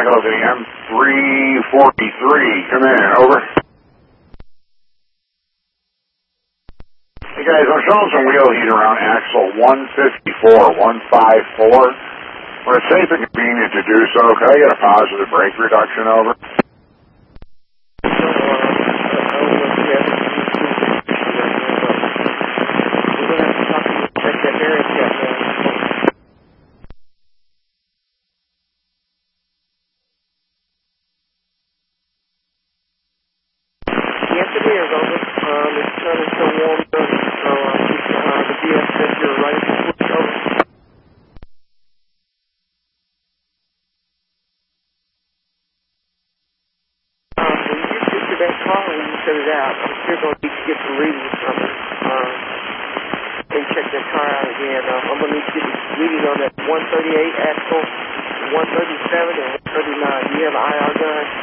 Echo to the M343. Come in, over. Hey guys, I'm showing some wheel heat around axle 154, 154. When it's safe and convenient to do so, could I get a positive brake reduction, over? Yes, it is, over. It's turning so warm, so the BS says you're ready to switch over. When you get to that car and you set it out, I'm still going to need to get some readings from it. And check that car out again. I'm going to need to get the reading on that 138 axle, 137, and 139. Do you have an IR gun?